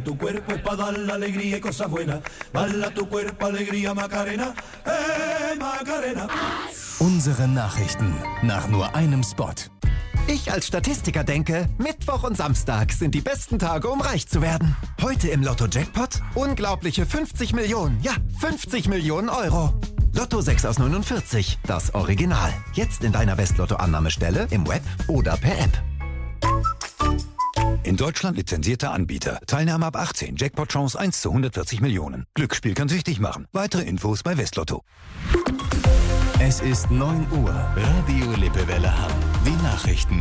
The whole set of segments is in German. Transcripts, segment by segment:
tu cuerpo es para dar la alegría y cosas buenas. Baila tu cuerpo, alegría, Macarena, Macarena. Unsere Nachrichten nach nur einem Spot. Ich als Statistiker denke, Mittwoch und Samstag sind die besten Tage, um reich zu werden. Heute im Lotto-Jackpot unglaubliche 50 Millionen, ja 50 Millionen Euro. Lotto 6 aus 49, das Original. Jetzt in deiner Westlotto-Annahmestelle, im Web oder per App. In Deutschland lizenzierter Anbieter. Teilnahme ab 18. Jackpot-Chance 1 zu 140 Millionen. Glücksspiel kann süchtig machen. Weitere Infos bei Westlotto. Es ist 9 Uhr. Radio Lippewelle Hamm. Die Nachrichten.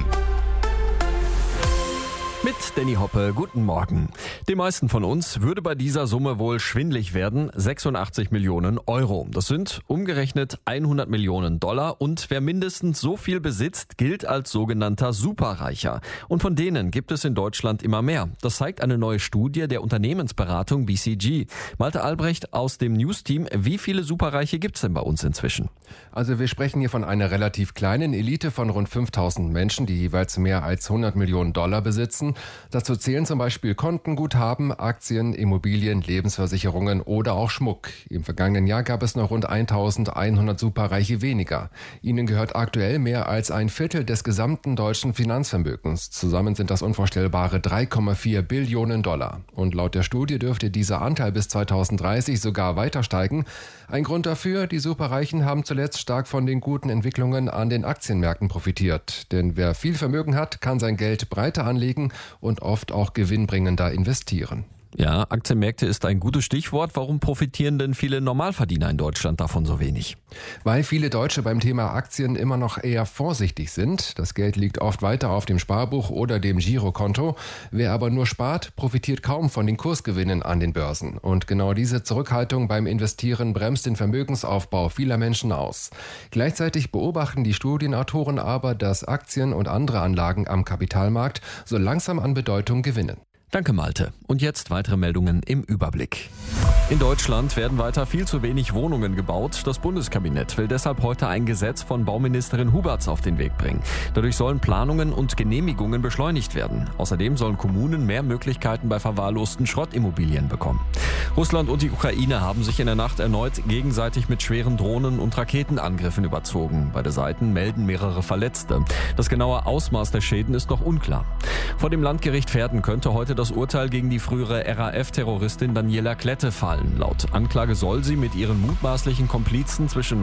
Mit Danny Hoppe, guten Morgen. Den meisten von uns würde bei dieser Summe wohl schwindlig werden, 86 Millionen Euro. Das sind umgerechnet 100 Millionen Dollar und wer mindestens so viel besitzt, gilt als sogenannter Superreicher. Und von denen gibt es in Deutschland immer mehr. Das zeigt eine neue Studie der Unternehmensberatung BCG. Malte Albrecht aus dem News-Team, wie viele Superreiche gibt es denn bei uns inzwischen? Also wir sprechen hier von einer relativ kleinen Elite von rund 5000 Menschen, die jeweils mehr als 100 Millionen Dollar besitzen. Dazu zählen zum Beispiel Kontenguthaben, Aktien, Immobilien, Lebensversicherungen oder auch Schmuck. Im vergangenen Jahr gab es noch rund 1100 Superreiche weniger. Ihnen gehört aktuell mehr als ein Viertel des gesamten deutschen Finanzvermögens. Zusammen sind das unvorstellbare 3,4 Billionen Dollar. Und laut der Studie dürfte dieser Anteil bis 2030 sogar weiter steigen. Ein Grund dafür, die Superreichen haben zuletzt stark von den guten Entwicklungen an den Aktienmärkten profitiert. Denn wer viel Vermögen hat, kann sein Geld breiter anlegen und oft auch gewinnbringender investieren. Ja, Aktienmärkte ist ein gutes Stichwort. Warum profitieren denn viele Normalverdiener in Deutschland davon so wenig? Weil viele Deutsche beim Thema Aktien immer noch eher vorsichtig sind. Das Geld liegt oft weiter auf dem Sparbuch oder dem Girokonto. Wer aber nur spart, profitiert kaum von den Kursgewinnen an den Börsen. Und genau diese Zurückhaltung beim Investieren bremst den Vermögensaufbau vieler Menschen aus. Gleichzeitig beobachten die Studienautoren aber, dass Aktien und andere Anlagen am Kapitalmarkt so langsam an Bedeutung gewinnen. Danke, Malte. Und jetzt weitere Meldungen im Überblick. In Deutschland werden weiter viel zu wenig Wohnungen gebaut. Das Bundeskabinett will deshalb heute ein Gesetz von Bauministerin Huberts auf den Weg bringen. Dadurch sollen Planungen und Genehmigungen beschleunigt werden. Außerdem sollen Kommunen mehr Möglichkeiten bei verwahrlosten Schrottimmobilien bekommen. Russland und die Ukraine haben sich in der Nacht erneut gegenseitig mit schweren Drohnen- und Raketenangriffen überzogen. Beide Seiten melden mehrere Verletzte. Das genaue Ausmaß der Schäden ist noch unklar. Vor dem Landgericht Verden könnte heute das Urteil gegen die frühere RAF-Terroristin Daniela Klette fallen. Laut Anklage soll sie mit ihren mutmaßlichen Komplizen zwischen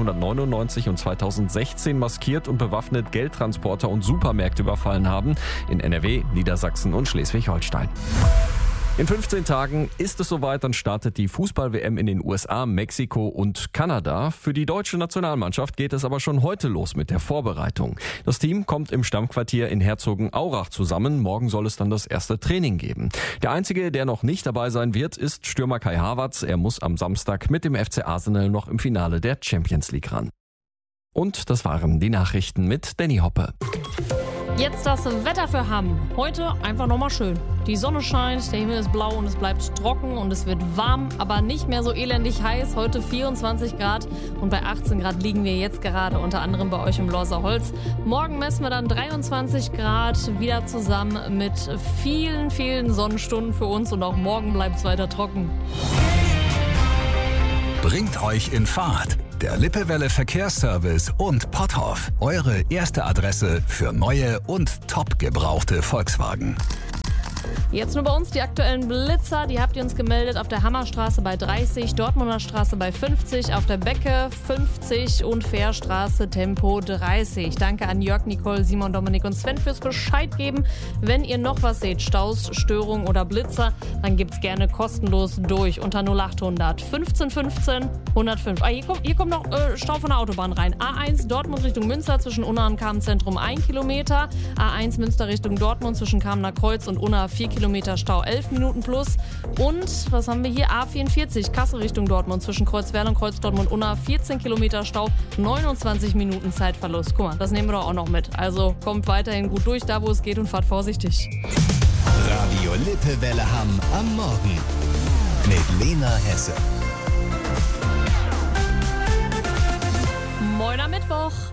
1999 und 2016 maskiert und bewaffnet Geldtransporter und Supermärkte überfallen haben in NRW, Niedersachsen und Schleswig-Holstein. In 15 Tagen ist es soweit, dann startet die Fußball-WM in den USA, Mexiko und Kanada. Für die deutsche Nationalmannschaft geht es aber schon heute los mit der Vorbereitung. Das Team kommt im Stammquartier in Herzogenaurach zusammen. Morgen soll es dann das erste Training geben. Der Einzige, der noch nicht dabei sein wird, ist Stürmer Kai Havertz. Er muss am Samstag mit dem FC Arsenal noch im Finale der Champions League ran. Und das waren die Nachrichten mit Danny Hoppe. Jetzt das Wetter für Hamm. Heute einfach nochmal schön. Die Sonne scheint, der Himmel ist blau und es bleibt trocken und es wird warm, aber nicht mehr so elendig heiß. Heute 24 Grad und bei 18 Grad liegen wir jetzt gerade unter anderem bei euch im Lorser Holz. Morgen messen wir dann 23 Grad wieder zusammen mit vielen, vielen Sonnenstunden für uns und auch morgen bleibt es weiter trocken. Bringt euch in Fahrt. Der Lippewelle Verkehrsservice und Potthoff. Eure erste Adresse für neue und top gebrauchte Volkswagen. Jetzt nur bei uns die aktuellen Blitzer, die habt ihr uns gemeldet auf der Hammerstraße bei 30, Dortmunder Straße bei 50, auf der Becke 50 und Fährstraße Tempo 30. Danke an Jörg, Nicole, Simon, Dominik und Sven fürs Bescheid geben. Wenn ihr noch was seht, Staus, Störungen oder Blitzer, dann gibt's gerne kostenlos durch unter 0800 15 15 105. Hier kommt noch Stau von der Autobahn rein. A1 Dortmund Richtung Münster zwischen Unna und Kamen-Zentrum 1 Kilometer. A1 Münster Richtung Dortmund zwischen Kamener Kreuz und Unna 4 Kilometer Stau, 11 Minuten plus. Und was haben wir hier? A44 Kassel Richtung Dortmund zwischen Kreuzwerl und Kreuz-Dortmund-Unna 14 Kilometer Stau, 29 Minuten Zeitverlust. Guck mal, das nehmen wir doch auch noch mit. Also kommt weiterhin gut durch, da wo es geht und fahrt vorsichtig. Radio Lippewelle Hamm am Morgen mit Lena Hesse. Moin am Mittwoch.